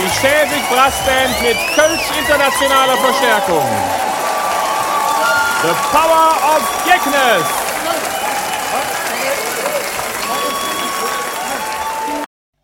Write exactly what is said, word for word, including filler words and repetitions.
Die Schäfig Brassband mit Kölsch internationaler Verstärkung. The Power of Jeckness.